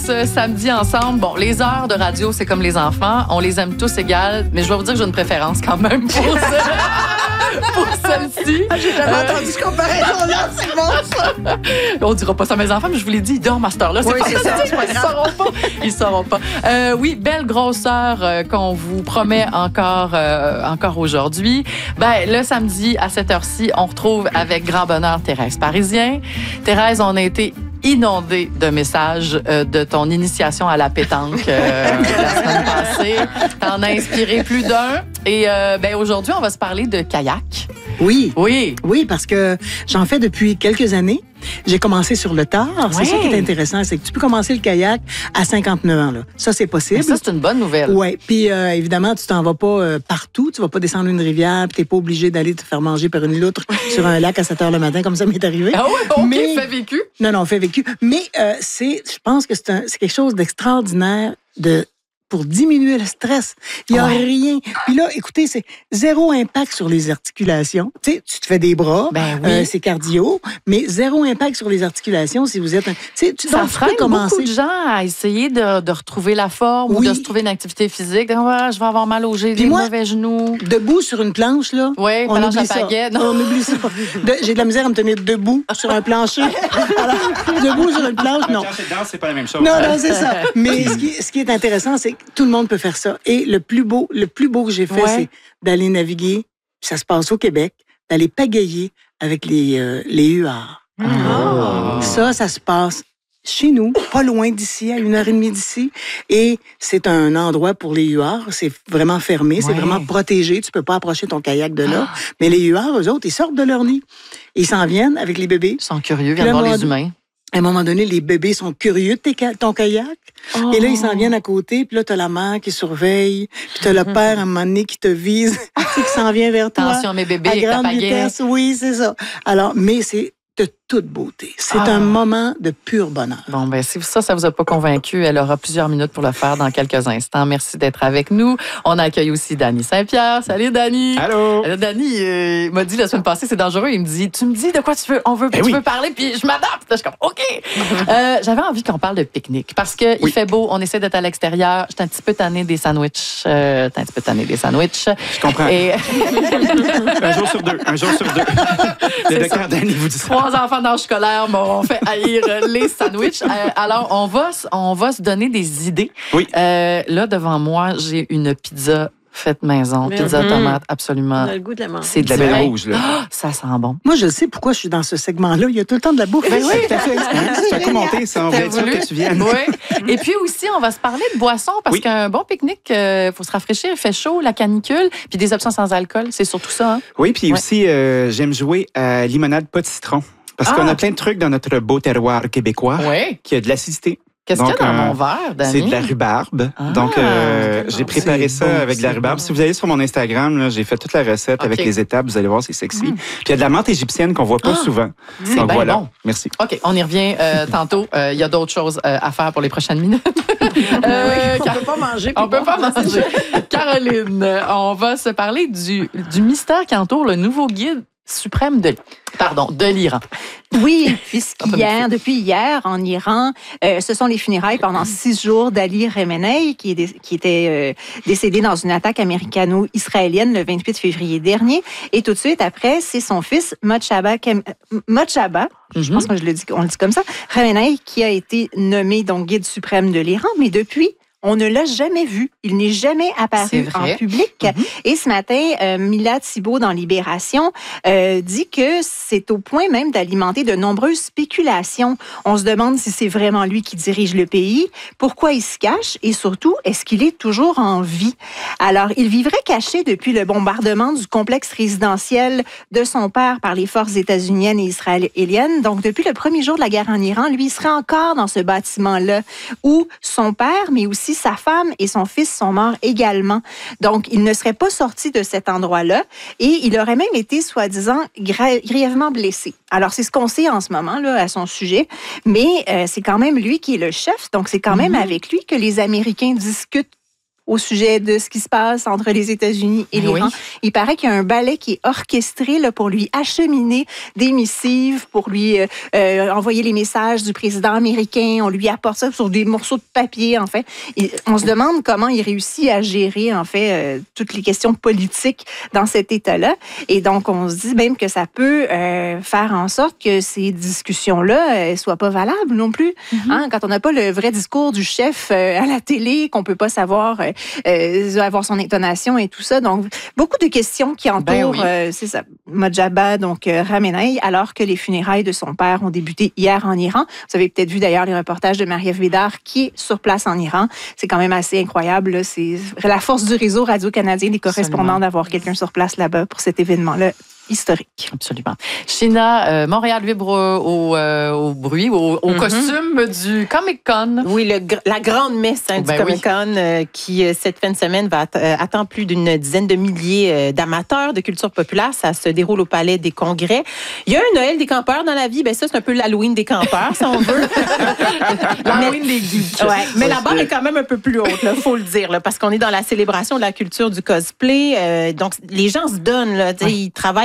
ce samedi ensemble. Bon, les heures de radio, c'est comme les enfants. On les aime tous égales, mais je vais vous dire que j'ai une préférence quand même pour celle-ci. J'ai jamais entendu ce comparaison-là, c'est bon, ça. On dira pas ça à mes enfants, mais je vous l'ai dit, ils dorment à cette heure-là. Oui, c'est ça, c'est pas grave. Ils sauront pas. Oui, belle grosseur qu'on vous promet encore aujourd'hui. Ben, le samedi, à cette heure-ci, on retrouve avec grand bonheur Thérèse Parisien. Thérèse, on a été inondé de messages de ton initiation à la pétanque la semaine passée. T'en as inspiré plus d'un. Et ben aujourd'hui, on va se parler de kayak. Oui. Oui. Oui, parce que j'en fais depuis quelques années. J'ai commencé sur le tard. C'est ça qui est intéressant, c'est que tu peux commencer le kayak à 59 ans. Là. Ça, c'est possible. Mais ça, c'est une bonne nouvelle. Oui. Puis, évidemment, tu t'en vas pas partout. Tu vas pas descendre une rivière, puis t'es pas obligé d'aller te faire manger par une loutre sur un lac à 7 heures le matin, comme ça m'est arrivé. Ah oui, OK, Mais, fait vécu. Non, fait vécu. Mais je pense que c'est quelque chose d'extraordinaire pour diminuer le stress. Il n'y a rien. Puis là, écoutez, c'est zéro impact sur les articulations. Tu sais, tu te fais des bras, ben oui. c'est cardio, mais zéro impact sur les articulations si vous êtes... Ça freine beaucoup de gens à essayer de retrouver la forme ou de se trouver une activité physique. Ouais, je vais avoir mal aux genoux, des mauvais genoux. Debout sur une planche, là, oui, on oublie ça. On oublie ça. J'ai de la misère à me tenir debout sur un plancher. Alors, debout sur une planche, non. Quand c'est dedans, c'est pas la même chose. Non, c'est ça. Mais ce qui est intéressant, c'est que tout le monde peut faire ça. Et le plus beau que j'ai fait, c'est d'aller naviguer, ça se passe au Québec, d'aller pagayer avec les huards. Oh. Ça se passe chez nous, pas loin d'ici, à 1h30 d'ici. Et c'est un endroit pour les huards. C'est vraiment fermé, c'est vraiment protégé. Tu peux pas approcher ton kayak de là. Mais les huards, eux autres, ils sortent de leur nid. Ils s'en viennent avec les bébés. Ils sont curieux, viennent voir les humains. À un moment donné, les bébés sont curieux de ton kayak. Oh. Et là, ils s'en viennent à côté. Puis là, t'as la mère qui surveille. Puis t'as le père, à un moment donné, qui te vise. qui s'en vient vers toi. Attention, mes bébés, à grande avec ta vitesse. Oui, c'est ça. Alors, mais c'est de toute beauté. C'est un moment de pur bonheur. Bon, ben si ça vous a pas convaincu, elle aura plusieurs minutes pour le faire dans quelques instants. Merci d'être avec nous. On accueille aussi Danny Saint-Pierre. Salut, Danny. Allô. Danny m'a dit la semaine passée, c'est dangereux. Il me dit, tu me dis de quoi tu veux, tu veux parler, puis je m'adapte. Je suis comme, OK. J'avais envie qu'on parle de pique-nique parce que il fait beau, on essaie d'être à l'extérieur. J'étais un petit peu tannée des sandwichs. Je comprends. Et... un jour sur deux. Le docteur Danny vous dit ça. 3 enfants d'âge scolaire m'ont fait haïr les sandwichs. Alors, on va se donner des idées. Oui. Là, devant moi, j'ai une pizza faite maison. Pizza tomate, absolument. On a le goût de la manger. C'est de la belle rouge, là. Oh, ça sent bon. Moi, je sais pourquoi je suis dans ce segment-là. Il y a tout le temps de la bouffe. Ben oui, tout à fait. Tu as commenté ça. On va être sûr que tu viennes. Oui. Et puis aussi, on va se parler de boissons parce qu'un bon pique-nique, faut se rafraîchir. Il fait chaud, la canicule, puis des options sans alcool. C'est surtout ça. Hein? Oui, puis aussi, j'aime jouer à limonade pas de citron. Parce qu'on a plein de trucs dans notre beau terroir québécois qui a de l'acidité. Qu'est-ce qu'il y a dans mon verre, Danny? C'est de la rhubarbe. Donc, j'ai préparé ça avec de la rhubarbe. Si vous allez sur mon Instagram, là, j'ai fait toute la recette avec les étapes. Vous allez voir, c'est sexy. Puis il y a de la menthe égyptienne qu'on voit pas souvent. C'est donc bien voilà. bon. Merci. OK, on y revient tantôt. Il y a d'autres choses à faire pour les prochaines minutes. On peut pas manger. On peut pas manger. Caroline, on va se parler du mystère qui entoure le nouveau guide suprême de l'Iran. Oui, depuis hier, en Iran, ce sont les funérailles pendant 6 jours d'Ali Khamenei, qui était décédé dans une attaque américano-israélienne le 28 février dernier. Et tout de suite après, c'est son fils, Mojtaba, je pense que on le dit comme ça, Khamenei, qui a été nommé donc guide suprême de l'Iran. Mais depuis, on ne l'a jamais vu. Il n'est jamais apparu en public. Et ce matin, Mila Thibault, dans Libération, dit que c'est au point même d'alimenter de nombreuses spéculations. On se demande si c'est vraiment lui qui dirige le pays, pourquoi il se cache et surtout, est-ce qu'il est toujours en vie? Alors, il vivrait caché depuis le bombardement du complexe résidentiel de son père par les forces états-uniennes et israéliennes. Donc, depuis le premier jour de la guerre en Iran, lui, il serait encore dans ce bâtiment-là où son père, mais aussi sa femme et son fils sont morts également. Donc, il ne serait pas sorti de cet endroit-là et il aurait même été, soi-disant, grièvement blessé. Alors, c'est ce qu'on sait en ce moment là, à son sujet, mais c'est quand même lui qui est le chef, donc c'est quand même avec lui que les Américains discutent au sujet de ce qui se passe entre les États-Unis et l'Iran. Oui. Il paraît qu'il y a un ballet qui est orchestré là, pour lui acheminer des missives, pour lui envoyer les messages du président américain. On lui apporte ça sur des morceaux de papier, en fait. Et on se demande comment il réussit à gérer, en fait, toutes les questions politiques dans cet État-là. Et donc, on se dit même que ça peut faire en sorte que ces discussions-là ne soient pas valables non plus. Hein? Quand on n'a pas le vrai discours du chef à la télé, qu'on ne peut pas savoir avoir son intonation et tout ça. Donc, beaucoup de questions qui entourent, c'est ça, Mojtaba, donc Khamenei, alors que les funérailles de son père ont débuté hier en Iran. Vous avez peut-être vu d'ailleurs les reportages de Marie-Ève Bédard qui est sur place en Iran. C'est quand même assez incroyable. Là. C'est la force du réseau radio-canadien des correspondants d'avoir quelqu'un sur place là-bas pour cet événement-là historique. Absolument. Sheena, Montréal vibre au bruit, au costume du Comic-Con. Oui, la grande messe du Comic-Con qui, cette fin de semaine, attend plus d'une dizaine de milliers d'amateurs de culture populaire. Ça se déroule au Palais des Congrès. Il y a un Noël des campeurs dans la vie. Ben ça, c'est un peu l'Halloween des campeurs, si on veut. L'Halloween des geeks. Ouais, mais la barre est quand même un peu plus haute, il faut le dire, là, parce qu'on est dans la célébration de la culture du cosplay. Donc, les gens se donnent. Là, ils travaillent